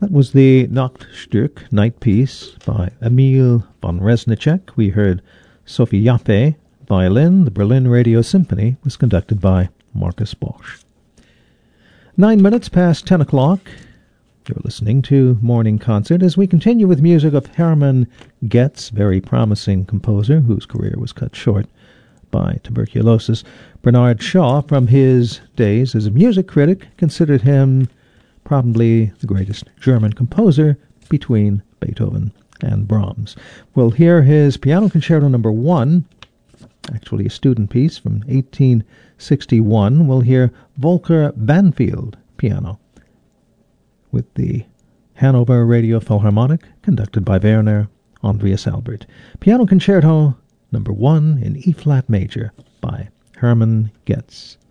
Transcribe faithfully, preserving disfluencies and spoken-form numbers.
That was the Nachtstück, Night Piece, by Emil von Reznicek. We heard Sophie Jaffe, violin. The Berlin Radio Symphony was conducted by Marcus Bosch. Nine minutes past ten o'clock. You're listening to Morning Concert as we continue with music of Hermann Goetz, very promising composer whose career was cut short by tuberculosis. Bernard Shaw, from his days as a music critic, considered him probably the greatest German composer between Beethoven and Brahms. We'll hear his Piano Concerto Number One, actually a student piece from eighteen sixty-one. We'll hear Volker Banfield piano with the Hanover Radio Philharmonic, conducted by Werner Andreas Albert. Piano Concerto Number One in E-flat major by Hermann Goetz.